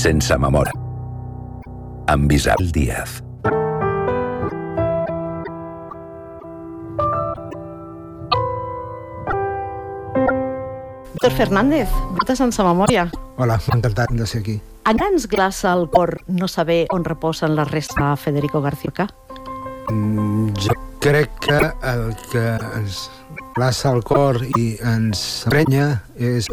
Sense memòria, amb Isabel Díaz. Víctor Fernández, de Sense memòria. Hola, encantat de ser aquí. Encara ens glaça el cor no saber on reposen les restes de Federico García Lorca? Jo crec que el que ens glaça el cor i ens emprenya és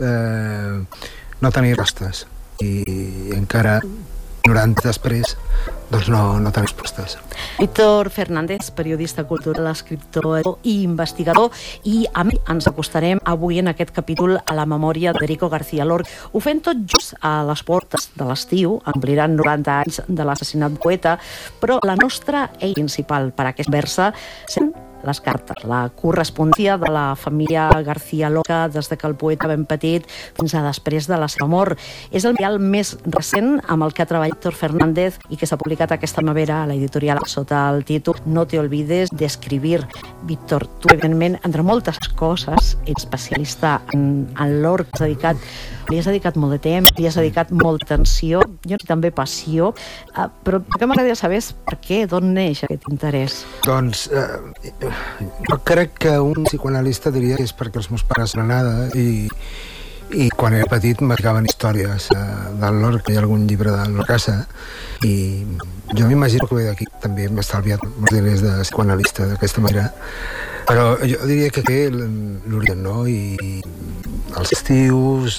no tenir restes. I encara 90 després doncs no tenim respostes. Víctor Fernández, periodista cultural, escriptor i investigador, i a mi ens acostarem avui en aquest capítol a la memòria de Federico García Lorca. Ho fem tot just a les portes de l'estiu, ompliran 90 anys de l'assassinat del poeta, però la nostra eina principal per a aquest versa són les cartes, la correspondència de la família García Lorca des que el poeta ben petit fins a després de la seva mort. És el material més recent amb el que ha treballat Víctor Fernández i que s'ha publicat aquesta primavera a l'editorial sota el títol No te olvides de escribir. Víctor, tu, evidentment, entre moltes coses, ets especialista en Lorca, li has dedicat molt de temps, li has dedicat molta atenció, jo també passió, però el que m'agradaria saber és per què, d'on neix aquest interès? Doncs jo crec que un psicoanalista diria que és perquè els meus pares eren Granada i quan era petit m'explicaven històries del Lorca i algun llibre del Lorcasa, i jo m'imagino que ve d'aquí. També m'he estalviat molts diners de psicoanalista d'aquesta manera, però jo diria que té l'origen, no? I als estius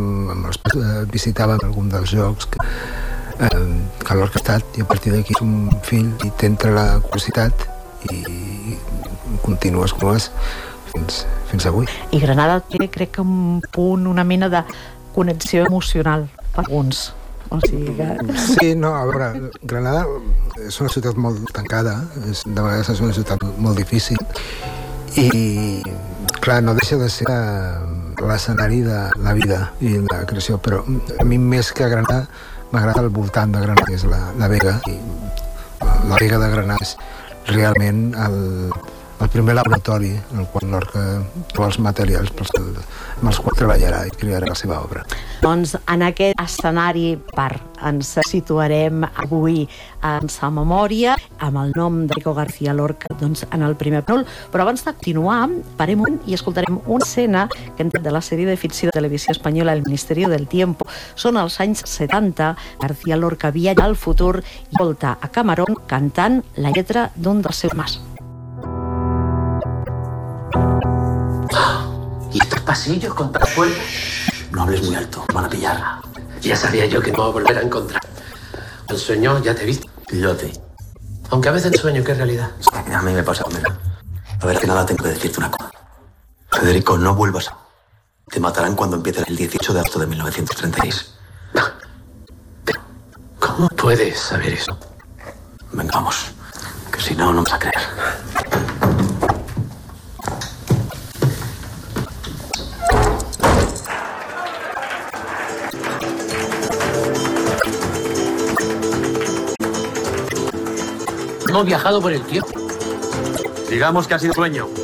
visitàvem algun dels jocs que Lorca ha estat, i a partir d'aquí és un fill i t'entra la curiositat i continues fins avui. I Granada té, crec que un punt, una mena de connexió emocional per alguns. O sigui que... Sí, no, a veure, Granada és una ciutat molt tancada, de vegades és una ciutat molt difícil i, clar, no deixa de ser l'escenari de la vida i la creació, però a mi més que Granada m'agrada el voltant de Granada, que és la Vega, i la Vega de Granada és realment el primer laboratori en el qual Lorca troba els materials amb els quals treballarà i crearà la seva obra. Doncs en aquest escenari ens situarem avui en sa memòria amb el nom de Federico García Lorca en el primer panel, però abans de continuar parem i escoltarem una escena que hem tret de la sèrie de ficció de televisió espanyola El Ministerio del Tiempo. Són els anys 70, García Lorca viatja al futur i volta a Camarón cantant la lletra d'un dels seus mas. ¿Y estos pasillos con tal puertas? No hables muy alto, van a pillar. Ya sabía yo que no iba a volver a encontrar. El sueño ya te he visto. Y yo a ti. Aunque a veces sueño que es realidad. A mí me pasa, mira. A ver, que nada, tengo que decirte una cosa. Federico, no vuelvas. Te matarán cuando empiece el 18 de agosto de 1936. Pero, ¿cómo puedes saber eso? Venga, vamos. Que si no, no me vas a creer. Hemos viajado por el tiempo. Digamos que ha sido sueño.